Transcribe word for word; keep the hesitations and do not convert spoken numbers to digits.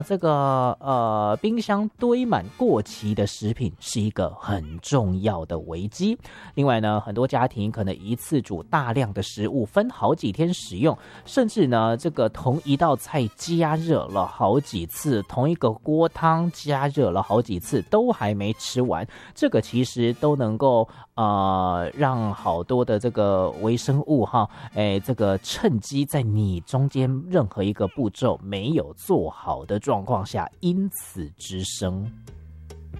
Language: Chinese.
这个呃，冰箱堆满过期的食品是一个很重要的危机。另外呢，很多家庭可能一次煮大量的食物，分好几天使用，甚至呢，这个同一道菜加热了好几次，同一个锅汤加热了好几次，都还没吃完。这个其实都能够呃让好多的这个微生物哈，哎，这个趁机在你中间任何一个步骤没有做好的状况下因此滋生。